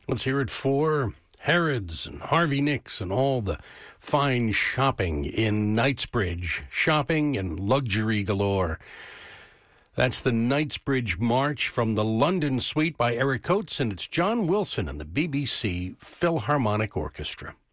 Let's hear it for Harrods and Harvey Nicks and all the fine shopping in Knightsbridge. Shopping and luxury galore. That's the Knightsbridge March from the London Suite by Eric Coates, and it's John Wilson and the BBC Philharmonic Orchestra.